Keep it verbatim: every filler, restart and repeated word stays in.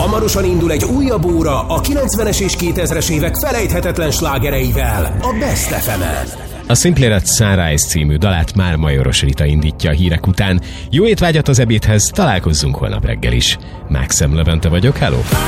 Hamarosan indul egy újabb óra a kilencvenes és kétezres évek felejthetetlen slágereivel a Best ef emen. A Simply Red Sunrise című dalát már Majoros Rita indítja a hírek után. Jó étvágyat az ebédhez, találkozzunk holnap reggel is. Mákszem Levente vagyok, hello!